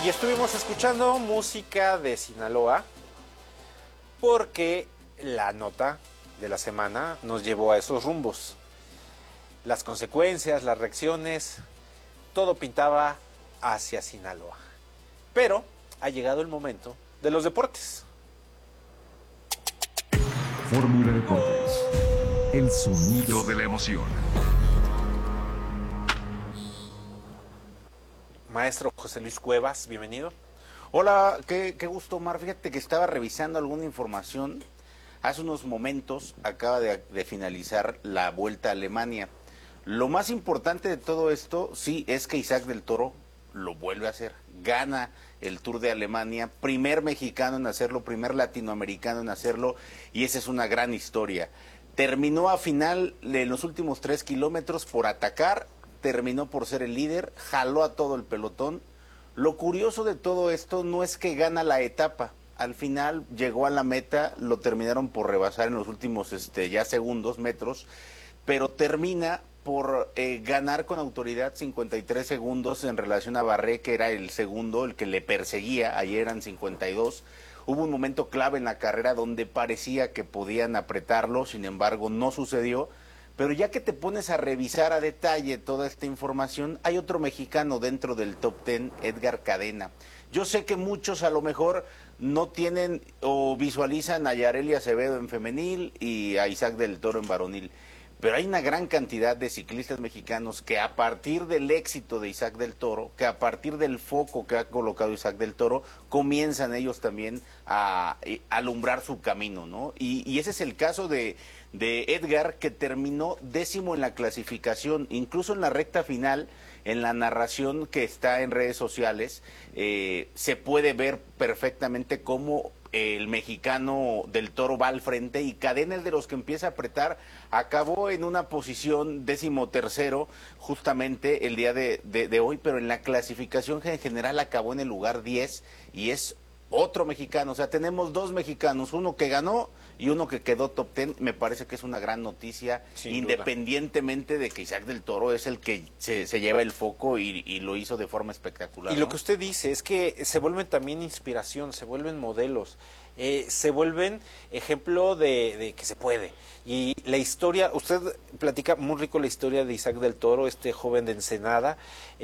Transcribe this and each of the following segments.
Y estuvimos escuchando música de Sinaloa porque la nota de la semana nos llevó a esos rumbos. Las consecuencias, las reacciones, todo pintaba hacia Sinaloa. Pero ha llegado el momento de los deportes. Fórmula Deportes, el sonido de la emoción. Maestro José Luis Cuevas, bienvenido. Hola, qué gusto, Omar. Fíjate que estaba revisando alguna información. Hace unos momentos acaba de finalizar la Vuelta a Alemania. Lo más importante de todo esto, sí, es que Isaac del Toro lo vuelve a hacer. Gana el Tour de Alemania, primer mexicano en hacerlo, primer latinoamericano en hacerlo, y esa es una gran historia. Terminó a final en los últimos 3 kilómetros por atacar, terminó por ser el líder, jaló a todo el pelotón. Lo curioso de todo esto no es que gana la etapa, al final llegó a la meta, lo terminaron por rebasar en los últimos ya segundos, metros, pero termina por ganar con autoridad 53 segundos en relación a Barré, que era el segundo, el que le perseguía, ayer eran 52. Hubo un momento clave en la carrera donde parecía que podían apretarlo, sin embargo no sucedió. Pero ya que te pones a revisar a detalle toda esta información, hay otro mexicano dentro del top 10, Edgar Cadena. Yo sé que muchos a lo mejor no tienen o visualizan a Yareli Acevedo en femenil y a Isaac del Toro en varonil, pero hay una gran cantidad de ciclistas mexicanos que a partir del éxito de Isaac del Toro, que a partir del foco que ha colocado Isaac del Toro, comienzan ellos también a alumbrar su camino, ¿no? Y ese es el caso de Edgar, que terminó 10º en la clasificación, incluso en la recta final, en la narración que está en redes sociales, se puede ver perfectamente cómo el mexicano del Toro va al frente, y Cadena, el de los que empieza a apretar, acabó en una posición 13º justamente el día de hoy, pero en la clasificación en general acabó en el lugar 10 y es otro mexicano. O sea, tenemos 2 mexicanos, uno que ganó y uno que quedó top 10. Me parece que es una gran noticia, independientemente de que Isaac del Toro es el que se lleva el foco y lo hizo de forma espectacular. Y lo que usted dice es que se vuelven también inspiración, se vuelven modelos, se vuelven ejemplo de que se puede. Y la historia, usted platica muy rico la historia de Isaac del Toro, este joven de Ensenada,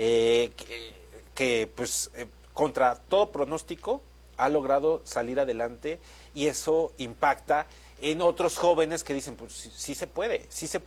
que pues contra todo pronóstico ha logrado salir adelante, y eso impacta en otros jóvenes que dicen, pues sí se puede